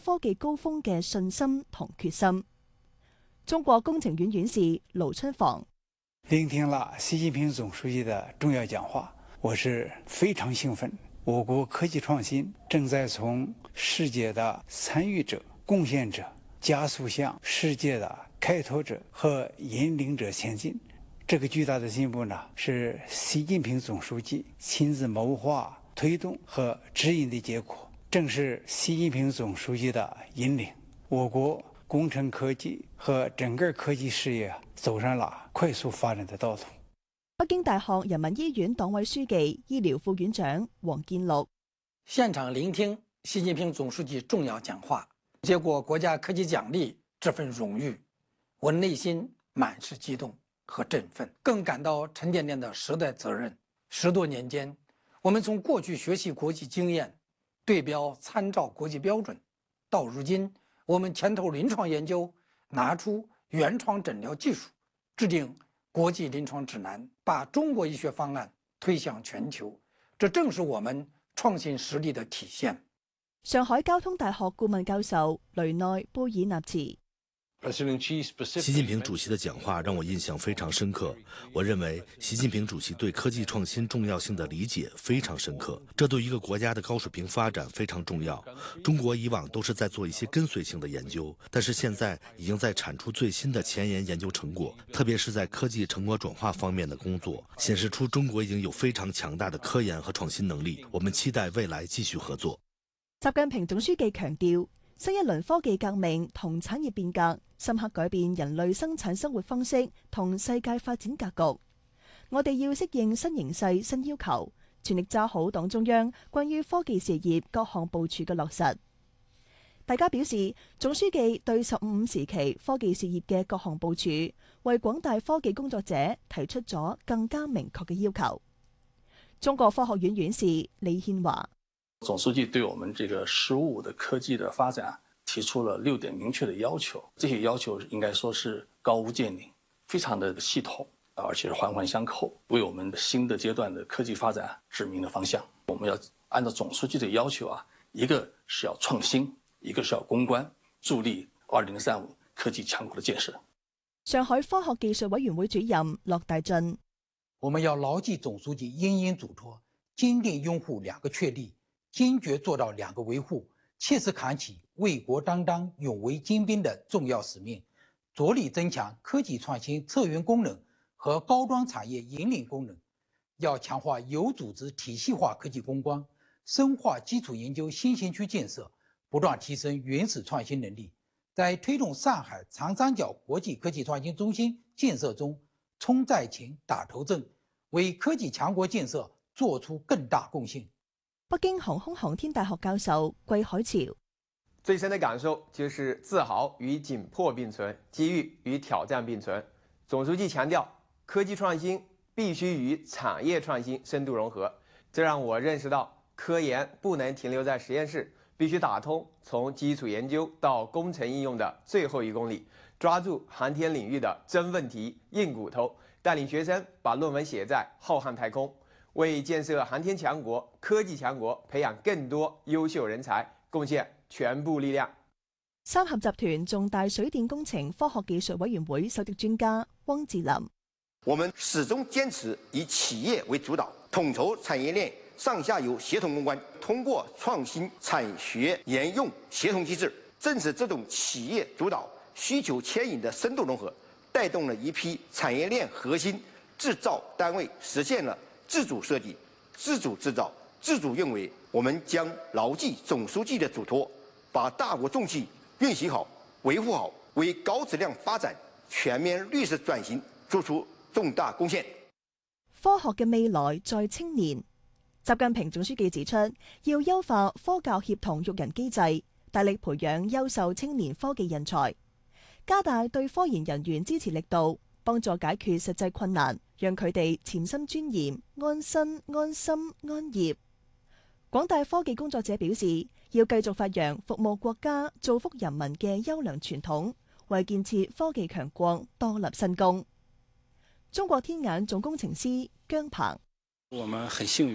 科技高峰嘅信心同決心。中國工程院院士盧春房聆聽了習近平總書記的重要講話，我是非常興奮。我國科技創新正在從世界的參與者、貢獻者加速向世界的開拓者和引領者前進。這個巨大的進步呢，是習近平總書記親自謀劃、推動和指引的結果。正是習近平總書記的引領，我國工程科技和整個科技事業走上了快速發展的道路。 北京大學人民醫院黨委書記、醫療副院長王建祿現場聆聽習近平總書記重要講話，接過國家科技獎勵這份榮譽，我內心滿是激動和振奮，更感到沉甸甸的時代責任。10多年間，我們從過去學習國際經驗，對標參照國際標準，到如今我們牽頭臨床研究，拿出原創診療技術，制定國際臨床指南，把中國醫學方案推向全球，這正是我們創新實力的體現。 上海交通大學顧問教授雷內貝爾納茨。 習近平主席的講話讓我印象非常深刻。我認為習近平主席對科技創新重要性的理解非常深刻，這對一個國家的高水平發展非常重要。中國以往都是在做一些跟隨性的研究，但是現在已經在產出最新的前沿研究成果，特別是在科技成果轉化方面的工作，顯示出中國已經有非常強大的科研和創新能力。我們期待未來繼續合作。 習近平總書記強調，新一輪科技革命同產業變革深刻改變人類生產生活方式同世界發展格局。我哋要適應新形勢、新要求，全力抓好黨中央關於科技事業各項部署嘅落實。大家表示，總書記對15時期科技事業嘅各項部署，為廣大科技工作者提出咗更加明確嘅要求。中國科學院院士李憲華。 總書記對我們這個15的科技的發展提出了6點明確的要求，這些要求應該說是高屋建瓴，非常的系統，而且是環環相扣，為我們新的階段的科技發展指明了方向。我們要按照總書記的要求一個是要創新，一個是要攻關，助力2035科技強國的建設。 上海科學技術委員會主任駱大進， 我們要牢記總書記殷殷囑託，堅定擁護2個確立，堅決做到2個維護，切實扛起為國擔當、勇為精兵的重要使命，着力增強科技創新策源功能和高端產業引領功能。要強化有組織體系化科技攻關，深化基礎研究新型區建設，不斷提升原始創新能力，在推動上海長三角國際科技創新中心建設中衝在前、打頭陣，為科技強國建設做出更大貢獻。 北京航空航天大學教授桂海潮， 最深的感受就是自豪與緊迫並存，機遇與挑戰並存。總書記強調，科技創新必須與產業創新深度融合，這讓我認識到，科研不能停留在實驗室，必須打通從基礎研究到工程應用的最後1公里，抓住航天領域的真問題、硬骨頭，帶領學生把論文寫在浩瀚太空，為建設航天強國、科技強國培養更多優秀人才貢獻全部力量。 三峽集團重大水電工程科學技術委員會首席專家汪志林， 我們始終堅持以企業為主導，統籌產業鏈上下游協同攻關，通過創新產學研用協同機制，正是這種企業主導、需求牽引的深度融合，帶動了一批產業鏈核心製造單位實現了自主設計、自主製造、自主運維。我們將牢記總書記的囑託，把大國重器運行好、維護好，為高質量發展、全面綠色轉型做出重大貢獻。 科學嘅未來在青年。習近平總書記指出，要優化科教協同育人機制，大力培養優秀青年科技人才，加大對科研人員支持力度，幫助解決實際困難，讓佢哋潛心鑽研、安身、安心、安業。廣大科技工作者表示，要繼續發揚服務國家、造福人民嘅優良傳統，為建設科技強國多立新功。中國天眼總工程師姜鵬， 我們很幸運，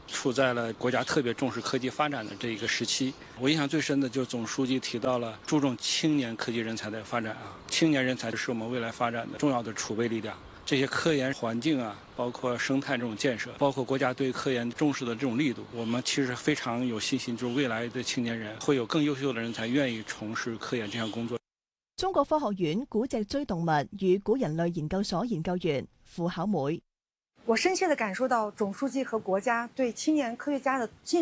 处在了国家特别重视科技发展的这一个时期。我印象最深的就是总书记提到了注重青年科技人才的发展啊，青年人才是我们未来发展的重要的储备力量。这些科研环境啊，包括生态这种建设，包括国家对科研重视的这种力度，我们其实非常有信心，就是未来的青年人会有更优秀的人才愿意从事科研这项工作。 中國科學院古脊椎動物與古人類研究所研究員傅巧梅， 我深切地感受到總書記和國家對青年科學家的敬